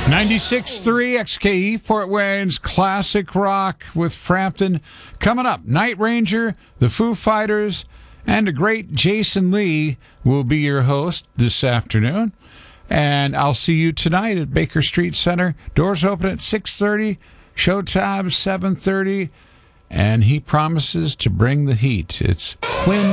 96.3 XKE, Fort Wayne's classic rock with Frampton. Coming up, Night Ranger, the Foo Fighters, and the great Jason Lee will be your host this afternoon. And I'll see you tonight at Baker Street Center. Doors open at 6:30, showtime 7:30, and he promises to bring the heat. It's Quinn